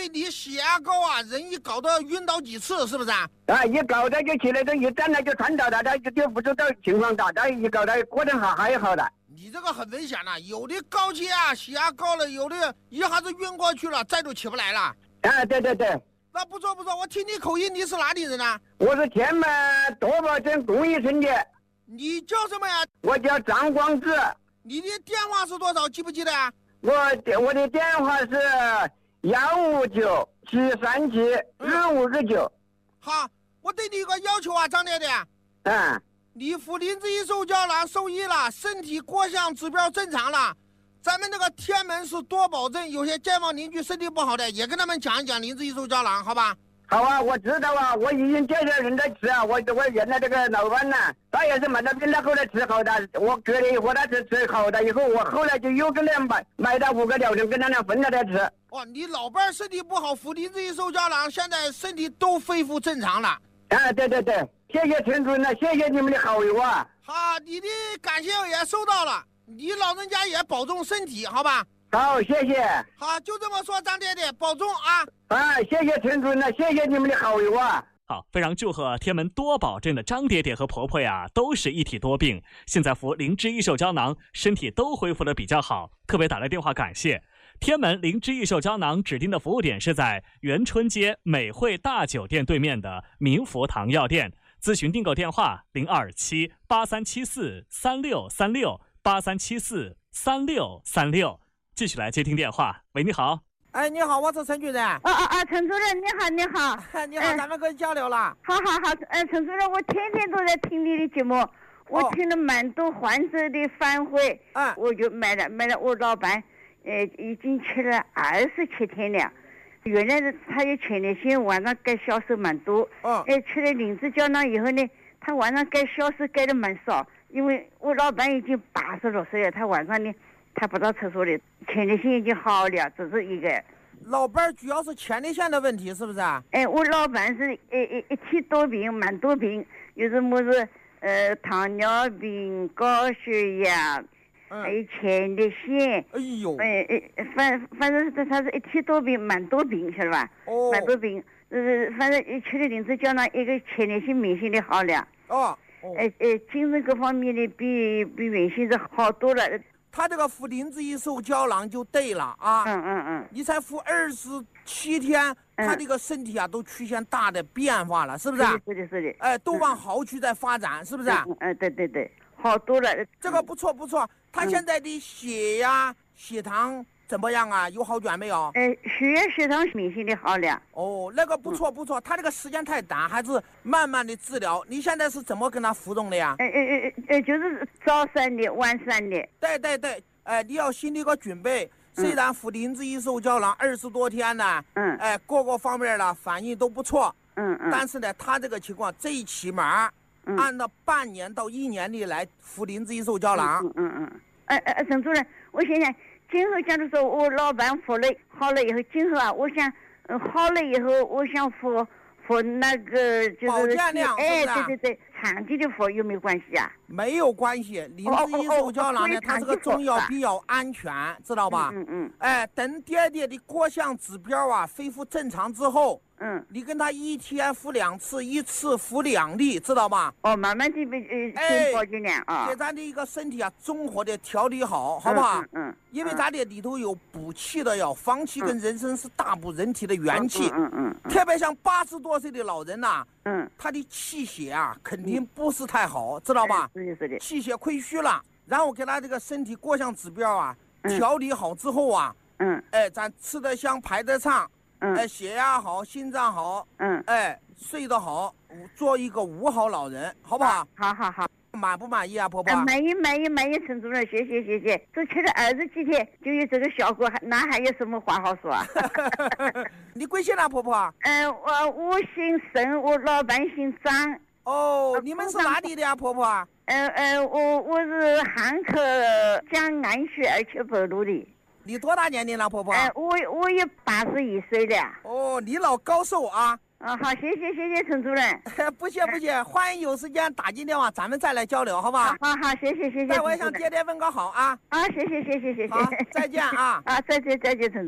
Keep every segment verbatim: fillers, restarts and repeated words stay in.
你血压高啊，人一搞到晕倒几次，是不是啊？ 啊，一搞到就起来，这一站了就传到他，他就就不知道情况大，他一搞到过阵好还好的。 你这个很危险了，有的高血压，血压高了，有的一下子晕过去了，再都起不来了。 啊，对对对。 那不错不错，我听你口音，你是哪里人呢？ 我是天门多宝镇公益村的。 你叫什么呀？ 我叫张光志。 你的电话是多少？记不记得啊？ 我我的电话是幺五九七三七二五二九。 好，我对你有个要求啊，张爹爹。 嗯。 你辅林子一受胶囊受益了，身体各项指标正常了。咱们那个天门市多宝镇有些街坊邻居身体不好的，也跟他们讲一讲灵芝一手胶囊，好吧？ 好啊，我知道啊，我已经介绍人在吃啊。我我原来这个老板呢，他也是买到病了，后来吃好的。我隔了一会儿他吃吃好的以后，我后来就又跟他买买到五个疗程，跟他俩分了再吃。 哦，你老伴身体不好，辅灵芝一手胶囊，现在身体都恢复正常了。 啊，对对对，谢谢陈主任了，谢谢你们的好友啊。 好，你的感谢也收到了。你老人家也保重身体，好吧？ 好，谢谢。 好，就这么说，张爹爹保重啊！ 啊，谢谢陈主任，谢谢你们的好友啊！ 好，非常祝贺天门多宝镇的张爹爹和婆婆呀，都是一体多病，现在服灵芝益寿胶囊，身体都恢复的比较好，特别打来电话感谢。天门灵芝益寿胶囊指定的服务点是在元春街美汇大酒店对面的民福堂药店，咨询订购电话零二七八三七四三六三六八三七四三六三六。继续来接听电话。喂，你好。 哎，你好，我是陈主任。 啊啊啊，陈主任，你好，你好。 你好，咱们可以交流了。 好好好，呃，陈主任，我天天都在听你的节目，我听了蛮多患者的反馈， 嗯， 我就买了买了。我老伴，呃，已经吃了二十七天了。原来他有前列腺，晚上改小手蛮多。 哦。 哎，吃了灵芝胶囊以后呢，他晚上改小手改的蛮少，因为我老伴已经八十六岁了，他晚上呢。他不到厕所里，前列腺已经好了，只是一个。 老伴主要是前列腺的问题，是不是啊？ 哎，我老伴是一一一体多病，蛮多病，有什么是呃糖尿病、高血压， 嗯、 还有前列腺。 哎呦。 哎哎，反反正是他是一体多病，蛮多病，晓得吧？ 哦。 蛮多病，呃，反正吃了灵芝胶囊，一个前列腺明显的好了。 哦。哦。 哎哎，精神各方面的比比原先是好多了。 他这个服灵芝一手胶囊就对了啊， 嗯嗯嗯， 你才服二十七天， 嗯、 他这个身体啊都出现大的变化了，是不是？是的，是的，是的。 哎，都往好区在发展，是不是？ 嗯嗯，对对对，好多了。 这个不错不错，他现在的血压、血糖怎么样啊？有好转没有？ 哎，血压、血糖明显的好了。 哦，那个不错不错，他这个时间太短，还是慢慢的治疗。你现在是怎么跟他服用的呀？ 哎哎哎哎，就是早三粒，晚三粒。 对对对，哎，你要心里个准备。虽然服灵芝一手胶囊二十多天呢， 嗯， 哎，各个方面的反应都不错， 嗯嗯， 但是呢，他这个情况最起码按照半年到一年里来服灵芝一手胶囊。 嗯嗯嗯，哎哎，陈主任，我想想。今后假如说我老伴服了好了以后，今后啊，我想，嗯，好了以后，我想服服那个就是保健量， 哎，对对对，长期的服有没有关系啊？ 没有关系，灵芝一手胶囊呢，它这个中药比较安全，知道吧？ 嗯嗯。 哎，等爹爹的各项指标啊恢复正常之后。 嗯， 你跟他一天服两次，一次服两粒，知道吧？ 哦，慢慢的呃， 哎， 保健量啊， 给咱的一个身体啊综合的调理好，好不好？ 嗯，嗯因为咱的里头有补气的药，方气跟人参是大补人体的元气。 嗯嗯，嗯特别像八十多岁的老人呐、啊， 嗯， 他的气血啊肯定不是太好，知道吧？ 是的，是的。 气血亏虚了，然后给他这个身体各项指标啊调理好之后啊， 嗯， 哎，咱吃得香，排得畅。 嗯， 哎，血压好，心脏好， 嗯， 哎，睡得好，做一个五好老人，好不好？ 好好好， 满不满意啊，婆婆？ 呃、满意满意满意，陈主任，谢谢谢谢。这吃了二十几天就有这个效果，那还有什么话好说啊？ 你贵姓啊，婆婆？ 嗯、呃，我我姓沈，我老伴姓张。 哦，你们是哪里的呀，婆婆？ 呃呃，我我是汉口江安区二七北路的。 你多大年龄了，婆婆？ 哎、呃，我我也八十一岁了。 哦，你老高寿啊！ 啊，好，谢谢谢谢陈主任。 不谢不谢，欢迎有时间打进电话，咱们再来交流，好不好？ 好好，谢谢谢谢。 那我也向爹爹问个好啊！ 啊，谢谢谢谢谢谢。 好，再见啊！ 啊，再见再见，陈主任。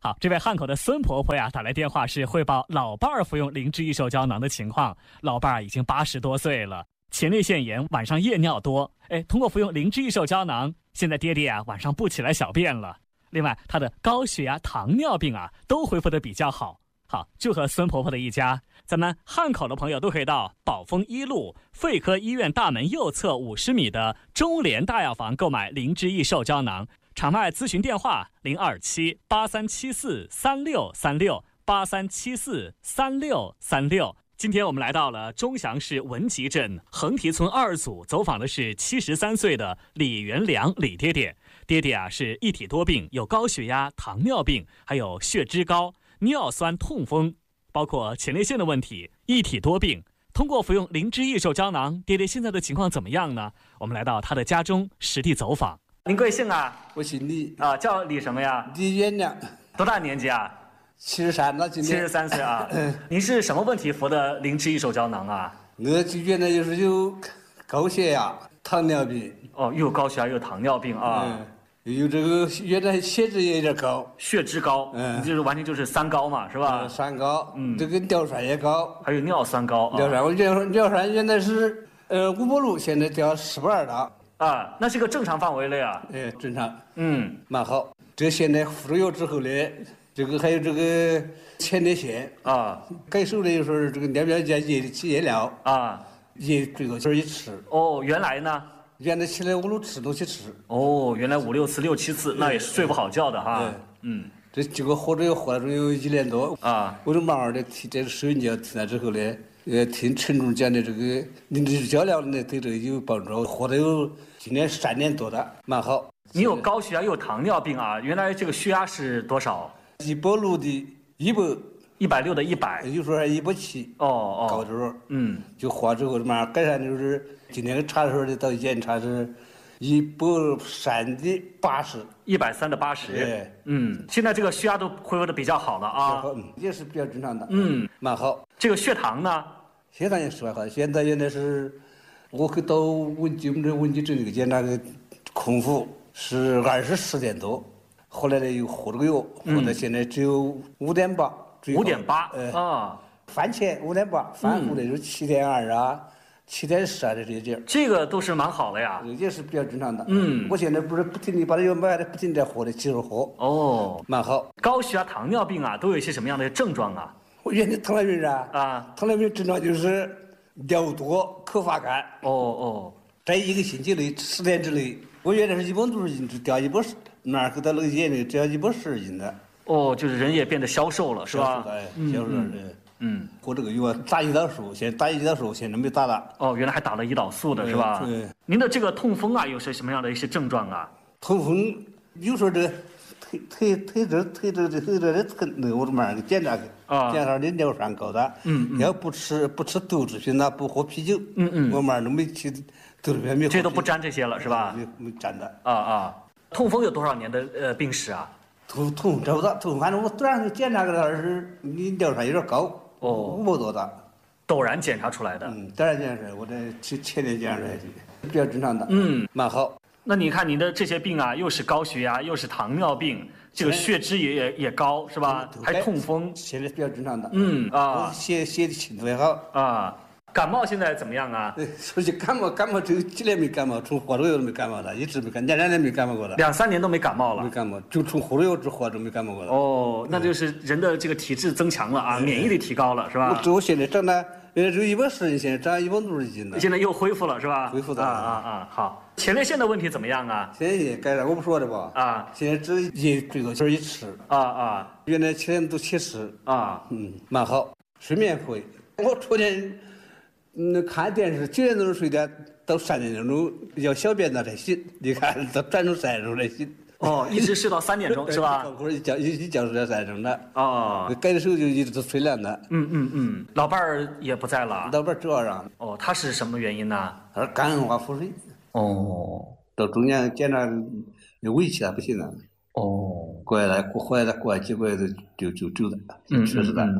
好，这位汉口的孙婆婆呀，打来电话是汇报老伴儿服用灵芝益寿胶囊的情况。老伴儿已经八十多岁了，前列腺炎，晚上夜尿多。哎，通过服用灵芝益寿胶囊，现在爹爹啊晚上不起来小便了。另外，他的高血压、糖尿病啊都恢复得比较好。好，祝贺孙婆婆的一家。咱们汉口的朋友都可以到宝丰一路肺科医院大门右侧五十米的中联大药房购买灵芝益寿胶囊。场外咨询电话零二七八三七四三六三六八三七四三六三六。今天我们来到了钟祥市文集镇横堤村二组，走访的是七十三岁的李元良李爹爹。爹爹啊是一体多病，有高血压、糖尿病，还有血脂高、尿酸、痛风，包括前列腺的问题，一体多病。通过服用灵芝益寿胶囊，爹爹现在的情况怎么样呢？我们来到他的家中实地走访。您贵姓啊？ 我姓李啊，叫李什么呀？ 李元良。 多大年纪啊？ 七十三了，今年。 七十三岁啊。您是什么问题服的灵芝益寿胶囊啊？ 我就原来就是有高血压、糖尿病。 哦，又有高血压又有糖尿病啊。 嗯，有这个原来血脂也有点高， 血脂高，嗯，就是完全就是三高嘛，是吧？ 嗯、三高，嗯，这个尿酸也高， 还有尿酸高。 尿酸，我尿尿酸原来是呃五百六，现在掉十八二了。 啊，那是个正常范围了呀。 哎，正常， 嗯， 蛮好。这现在服了药之后呢，这个还有这个前列腺啊， 改手的有时候这个尿表间夜起夜尿啊， 也这个就是一吃。 哦，原来呢？ 原来起来五六次都去吃。 哦，原来五六次、六七次，那也是睡不好觉的哈。嗯， 这结果喝这个喝了中有一年多啊， 我就慢慢的听这个收音机听了之后呢。呃，听陈总讲的这个灵芝胶囊呢，对这个有帮助，活得有今年三年多的，蛮好。 你有高血压，又有糖尿病啊？原来这个血压是多少？ 一百六的，一百， 一百六的一百， 有时候还一百七。 哦哦， 高的时候， 嗯， 就喝之后慢慢改善，就是今天查的时候的到检查是一百三的八十。 一百三的八十。 对， 嗯，现在这个血压都恢复的比较好了啊， 也是比较正常的， 嗯， 蛮好。 这个血糖呢？ 血糖也是还好，现在原来是，我去到文集我们这文集镇那个检查个空腹是二十四点多，后来呢又喝了个药，喝到现在只有五点八， 五点八， 呃啊， 饭前五点八，饭后的就是七点二啊，七点十啊这些点， 这个都是蛮好的呀， 也是比较正常的。 嗯， 我现在不是不停的把这药买了，不停的喝的，继续喝。 哦， 蛮好。 高血压、糖尿病啊，都有一些什么样的症状啊？ 我原来糖尿病啊， 啊， 糖尿病症状就是尿多、口发干。 哦哦， 在一个星期内，十天之内，我原来是一百多十斤，掉一百十，那儿给他那个眼里只要一百十二斤的。 哦，就是人也变得消瘦了，是吧？ 消瘦了，嗯。喝这个药打胰岛素，现在打胰岛素，现在没打了。 哦，原来还打了胰岛素的是吧？ 对。 您的这个痛风啊，有些什么样的一些症状啊？ 痛风有时候这个。腿腿腿这腿这腿这的疼，那我慢慢给检查去，检查的尿酸高的，嗯嗯，要不吃不吃豆制品呐，不喝啤酒，嗯嗯，我慢慢都没去豆制品没喝。 这都不沾这些了是吧？ 没没沾的。 啊啊，痛风有多少年的呃病史啊？ 痛痛差不多，痛反正我突然检查个那是你尿酸有点高，哦，五百多的。 陡然检查出来的。 嗯，突然检查出来，我这前前天检查出来的，比较正常的。 嗯， 蛮好。 那你看你的这些病啊，又是高血压，又是糖尿病，这个血脂也也也高，是吧？还痛风， 现在比较正常的。 嗯啊， 血血的清度也好啊。感冒现在怎么样啊？ 说起感冒，感冒只有几年没感冒，从喝了药都没感冒了，一直没感，两两年没感冒过了。 两三年都没感冒了。 没感冒，就从喝了药之后都没感冒过了。 哦，那就是人的这个体质增强了啊，免疫力提高了，是吧？ 我我现在长的原来只有一百十斤，现在长一百六十斤了。 现在又恢复了，是吧？ 恢复的。 啊啊啊！好，前列腺的问题怎么样啊？ 前列腺改善，我不说的吧？啊，现在只一这个就是一吃。啊啊！原来七点都起吃。啊，嗯，蛮好，睡眠会。我昨天。嗯，看电视九点钟睡的，到三点钟要小便了才醒。你看，都转成三点钟才醒。 哦，一直睡到三点钟是吧？ 或者一觉一一觉睡到三点钟的。 哦， 改的时候就一直都睡凉的。 嗯嗯嗯，老伴儿也不在了。 老伴儿主要让。 哦，他是什么原因呢？ 他是肝硬化腹水。 哦。 到中间检查有尾气了，不行了。哦。过来了，过回来了，过完几个月就就就走了，去世了。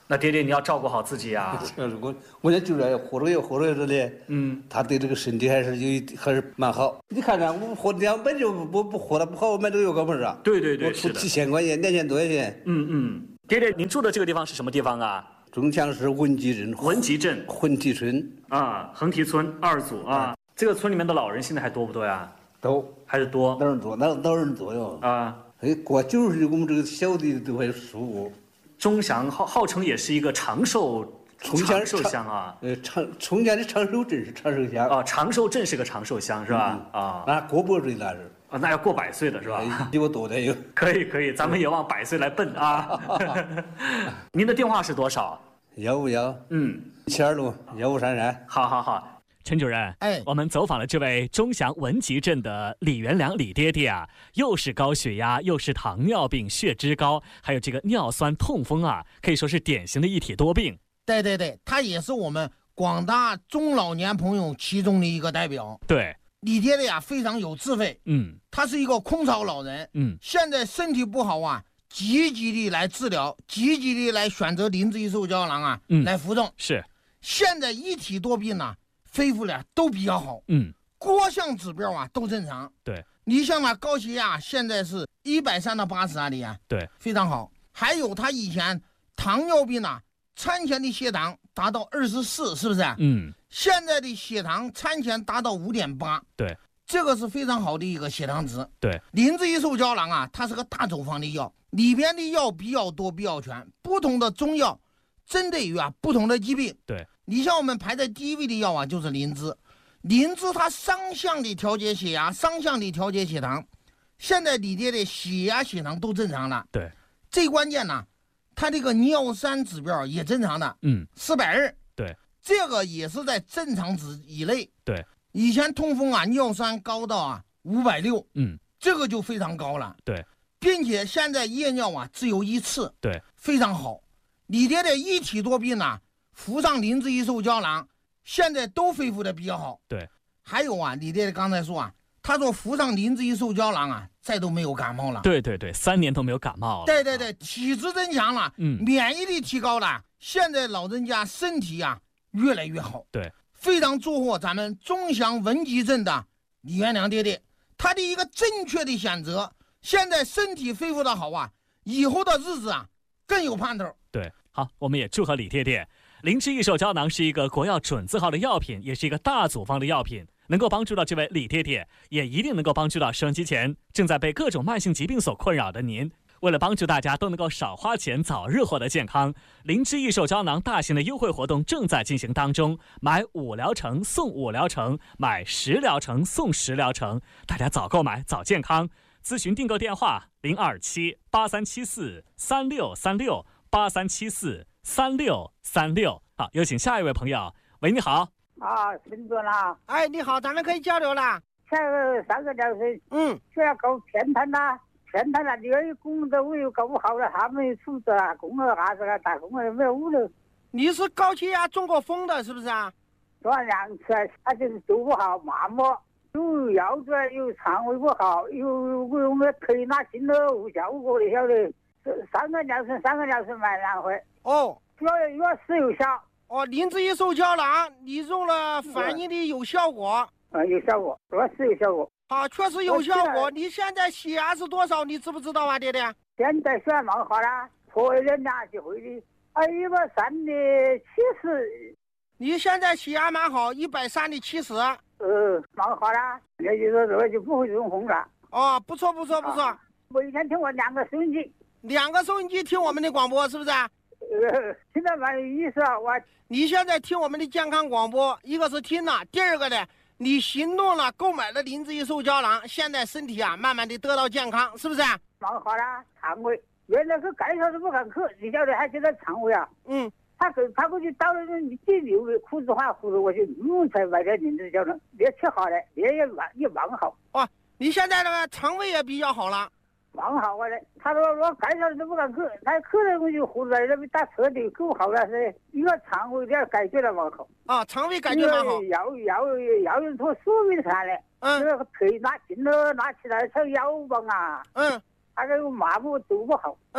那爹爹你要照顾好自己啊！ 我我这就这活着也活着着的，嗯，他对这个身体还是有还是蛮好。你看看我活两本就不不活得不好，我买这个药膏不是啊？ 对对对， 我出几千块钱，两千多块钱。 嗯嗯，爹爹，您住的这个地方是什么地方啊？ 中强市文集镇。 文集镇。 横堤村。 啊，横堤村二组啊。嗯、这个村里面的老人现在还多不多呀？ 多， 还是多。 老人多，老老人多哟。啊，哎，过九十的我们这个小的都快十五。 钟祥号号称也是一个长寿长寿乡啊， 呃，长从前的长寿镇是长寿乡啊，长寿镇是个长寿乡是吧？嗯、啊， 那过百岁那是啊，那要过百岁的是吧？ 比我多的有。 可以可以，咱们也往百岁来奔啊！您的电话是多少？ 幺五幺嗯七二六幺五三三。 好好好。陈主任， 哎， 我们走访了这位钟祥文集镇的李元良李爹爹啊，又是高血压，又是糖尿病、血脂高，还有这个尿酸、痛风啊，可以说是典型的一体多病。 对对对，他也是我们广大中老年朋友其中的一个代表。 对， 李爹爹呀非常有智慧， 嗯， 他是一个空巢老人， 嗯， 现在身体不好啊，积极的来治疗，积极的来选择灵芝益寿胶囊啊，嗯，来服用。 是， 现在一体多病呢、啊。恢复了都比较好， 嗯， 各项指标啊都正常。 对， 你像他高血压现在是一百三到八十啊，李安， 对， 非常好。还有他以前糖尿病啊，餐前的血糖达到二十四，是不是？ 嗯， 现在的血糖餐前达到五点八， 对， 这个是非常好的一个血糖值。 对， 灵芝益寿胶囊啊，它是个大处方的药，里边的药比较多，比较全，不同的中药针对于啊不同的疾病。 对。 你像我们排在第一位的药啊，就是灵芝。灵芝它双向的调节血压，双向的调节血糖。现在李爹的血压、血糖都正常了。 对， 最关键呢，它这个尿酸指标也正常的。 嗯， 四百二。 对， 这个也是在正常值以内。 对， 以前痛风啊，尿酸高到啊五百六。 嗯， 这个就非常高了。 对， 并且现在夜尿啊只有一次。 对， 非常好。李爹的一体多病呢。服上灵芝益寿胶囊，现在都恢复的比较好。 对， 还有啊，李爹爹刚才说啊，他说服上灵芝益寿胶囊啊，再都没有感冒了。 对对对，三年都没有感冒了。 对对对，体质增强了， 嗯， 免疫力提高了，现在老人家身体啊越来越好。 对， 非常祝贺咱们钟祥文集镇的李元良爹爹，他的一个正确的选择，现在身体恢复的好啊，以后的日子啊更有盼头。 对，好，我们也祝贺李爹爹。灵芝益寿胶囊是一个国药准字号的药品，也是一个大组方的药品，能够帮助到这位李爹爹，也一定能够帮助到收音机前正在被各种慢性疾病所困扰的您。为了帮助大家都能够少花钱，早日获得健康，灵芝益寿胶囊大型的优惠活动正在进行当中，买五疗程送五疗程，买十疗程送十疗程，大家早购买早健康。咨询订购电话零二七八三七四三六三六八三七四三六三六。好，有请下一位朋友。喂，你好。 啊，陈总啦。 哎，你好，咱们可以交流了。 下个三个教授， 嗯， 就要搞偏瘫啦，偏瘫啦，第二工作我又搞不好了，他们又处置啊，工作啥子啊，打工啊没有屋了。 你是高血压中过风的，是不是啊？ 做了两次，他就是做不好，麻木，有腰子，有肠胃不好，有我用个推拿进了无效果，你晓得？三个疗程，三个疗程买两回。 哦， 主要越吃有效。 哦，灵芝益寿胶囊，你用了反应的有效果。 啊，有效果，主要是有效果。 啊，确实有效果。你现在血压是多少？你知不知道啊，爹爹？ 现在血压蛮好啦，破了两几回的，啊，一百三的七十。 你现在血压蛮好，一百三的七十。 呃，蛮好啦，那就说这个就不会中风了。 哦，不错不错不错。啊、 我以前听过两个收音机， 两个收音机听我们的广播，是不是？ 呃，听得蛮有意思啊，我。 你现在听我们的健康广播，一个是听了，第二个呢，你行动了，购买了灵芝益寿胶囊，现在身体啊，慢慢的得到健康，是不是？ 蛮好啦，肠胃原来是盖上都不敢去，你晓得还觉得肠胃啊， 嗯， 他给他过去到了那第六的裤子换胡子，我就嗯才买点灵芝胶囊，也吃好了，也也蛮也蛮好。 哦，你现在那个肠胃也比较好了。 蛮好啊的，他说我盖上都不敢去，他去了我就胡来那边打车的够好了是，一个肠胃点感觉了蛮好。 啊，肠胃感觉蛮好。 腰腰腰有坨素没看嘞， 嗯， 那个腿拿进了拿起来像腰棒啊， 嗯， 那个麻木都不好， 嗯，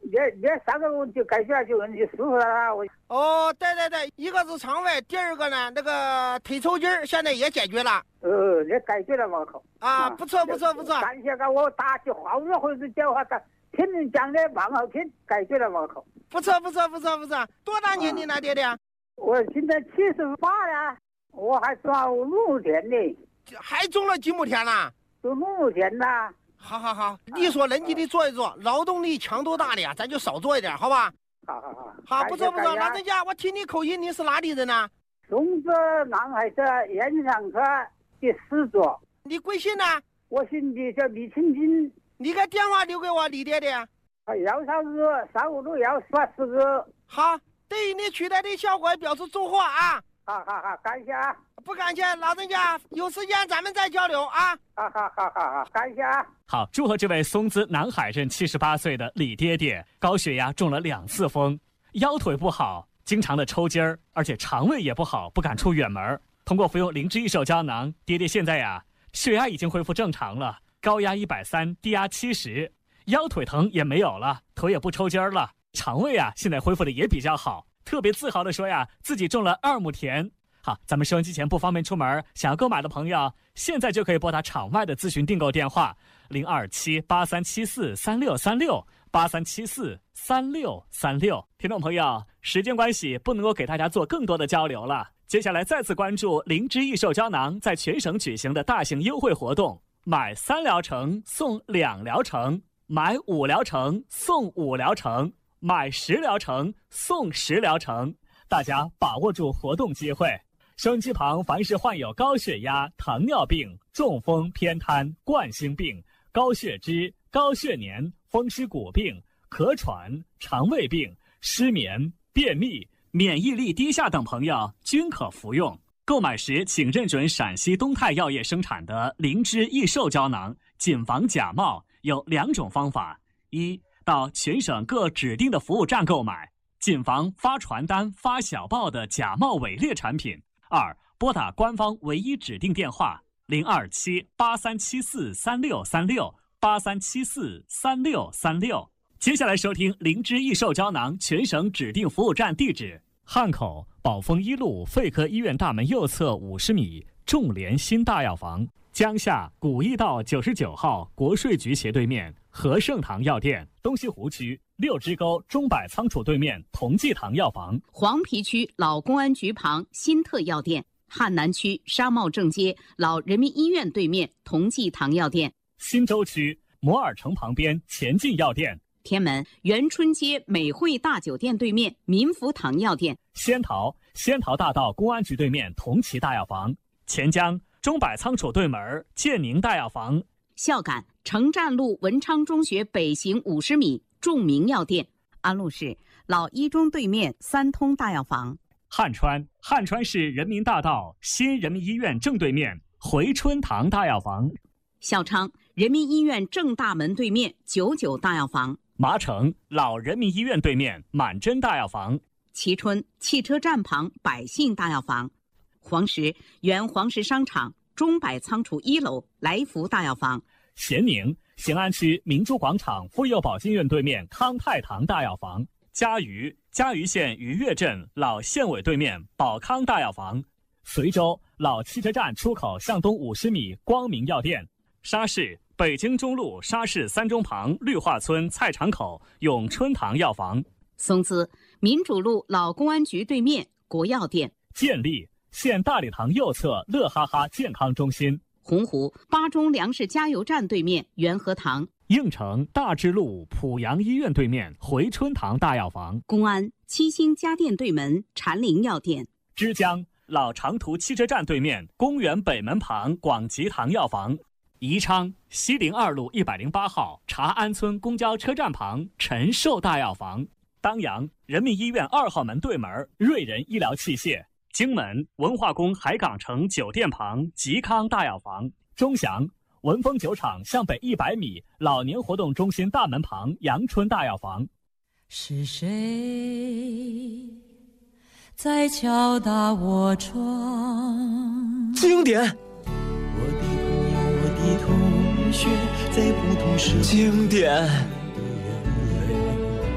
这这三个问题解决了就你舒服了。我哦，对对对，一个是肠胃，第二个呢，那个腿抽筋儿现在也解决了。 呃，也解决了，我靠。 啊，不错不错不错。 感谢个我打起好多回是电话，听你讲的蛮好听，解决了，我靠。 不错不错不错不错。多大年纪了，爹爹？ 我现在七十八了，我还种五亩田呢。 还种了几亩田呢？ 种五亩田呢。 好好好，力所能及的做一做，劳动力强度大的呀，咱就少做一点，好吧？ 好好好， 好，不错不错。老人家，我听你口音，你是哪里人呢？ 松子南海市盐场科第四座。 你贵姓呢？ 我姓李，叫李青金。 你个电话留给我，李爹爹。 幺三二三五六幺八四个。 好，对于你取得的效果表示祝贺啊！ 好好好，感谢啊！ 不感谢，老人家有时间咱们再交流啊！ 好好好好好，感谢啊！ 好，祝贺这位松滋南海镇七十八岁的李爹爹，高血压中了两次风，腰腿不好，经常的抽筋儿，而且肠胃也不好，不敢出远门。通过服用灵芝益寿胶囊，爹爹现在呀，血压已经恢复正常了，高压一百三，低压七十，腰腿疼也没有了，腿也不抽筋儿了，肠胃啊现在恢复的也比较好。特别自豪地说呀，自己种了二亩田。好，咱们收音机前不方便出门，想要购买的朋友，现在就可以拨打场外的咨询订购电话零二七八三七四三六三六八三七四三六三六。听众朋友，时间关系不能够给大家做更多的交流了，接下来再次关注灵芝益寿胶囊在全省举行的大型优惠活动，买三疗程送两疗程，买五疗程送五疗程，买十疗程送十疗程，大家把握住活动机会。收音机旁凡是患有高血压、糖尿病、中风、偏瘫、冠心病、高血脂、高血粘、风湿骨病、咳喘、肠胃病、失眠、便秘、免疫力低下等朋友均可服用。购买时请认准陕西东泰药业生产的灵芝益寿胶囊，谨防假冒。有两种方法：一，到全省各指定的服务站购买，谨防发传单、发小报的假冒伪劣产品；二，拨打官方唯一指定电话零二七八三七四三六三六八三七四三六三六。接下来收听灵芝益寿胶囊全省指定服务站地址：汉口宝丰一路肺科医院大门右侧五十米众联新大药房，江夏古驿道九十九号国税局斜对面和盛堂药店，东西湖区六支沟中百仓储对面同济堂药房， 黄陂区老公安局旁新特药店，汉南区沙茂正街老人民医院对面同济堂药店， 新洲区摩尔城旁边前进药店， 天门元春街美汇大酒店对面民福堂药店， 仙桃仙桃大道公安局对面同齐大药房，钱江中百仓储对门建宁大药房， 孝感城站路文昌中学北行五十米众明药店，安陆市老一中对面三通大药房， 汉川汉川市人民大道新人民医院正对面回春堂大药房， 孝昌人民医院正大门对面九九大药房， 麻城老人民医院对面满珍大药房， 蕲春汽车站旁百信大药房，黄石原黄石商场中百仓储一楼来福大药房， 咸宁咸安区明珠广场妇幼保健院对面康泰堂大药房，嘉鱼嘉鱼县渔岳镇老县委对面宝康大药房，随州老汽车站出口向东五十米光明药店，沙市北京中路沙市三中旁绿化村菜场口永春堂药房， 松滋民主路老公安局对面国药店， 建立县大礼堂右侧乐哈哈健康中心， 洪湖巴中粮食加油站对面元和堂， 应城大智路濮阳医院对面回春堂大药房， 公安七星家电对门禅林药店， 枝江老长途汽车站对面公园北门旁广吉堂药房，宜昌西陵二路一百零八号茶安村公交车站旁陈寿大药房，当阳人民医院二号门对门瑞仁医疗器械，荆门文化宫海港城酒店旁吉康大药房，钟祥文峰酒厂向北一百米老年活动中心大门旁阳春大药房。 是谁在敲打我窗？ 经典。 我的朋友，我的同学，在不同时经典。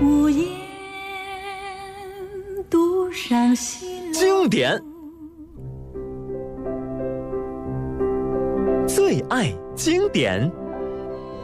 无言独上西楼。 经典，最爱经典。